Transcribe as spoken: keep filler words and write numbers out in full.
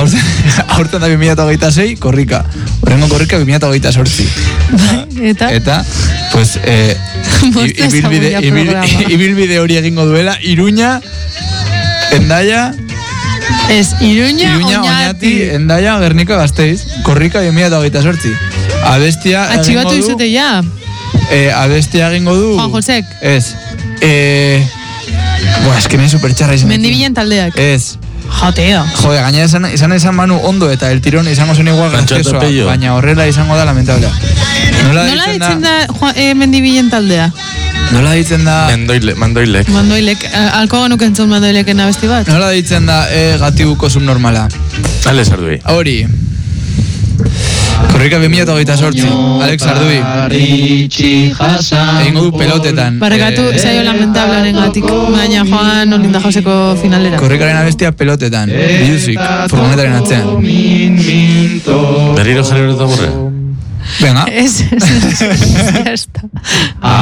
aurten da bi mila hogeita sei, korrika. Horrengo korrika bi mila hogeita zortzi. Eta? Eta, pues, eh, ibilbide, ibilbide, ibilbide hori egingo duela, Iruña, Endaia... Ez, Iruña, Iruña Oñati, Endaia, Gernika, Gasteiz, korrika bi mila hogeita zortzi. Abestia egingo du... Atxibatu izute ja. Eh, abestia egingo du... Juan Josek. Ez. Eh... Buah, es que nahi supertxarra izan. Mendibilen taldeak. Ez. Joteo. Jode, gaina izan, izan izan manu ondo eta el tirón izango zen igual graciosoa, baina horrela izango da lamentablea. Nola, Nola ditzen da, da eh, Mendibilen taldea? Nola ditzen da... Mendoile, mandoilek. Mandoilek. Alko ganu kentzun mandoileken abesti bat? Nola ditzen da e, gatibuko subnormala? Alex Ardui. Hori. Korrika bi mila hogeita zortzi. Alex Ardui. Egingo du pelotetan. Barrekatu, eh, saio lamentablearen gatik. Baina joan Olinda Joseko finalera. Korrikaren abestia pelotetan. Music. Furgonetaren atzean. Berriro jarri horretu burre? Venga. Ez, ez, ez, ez, ez,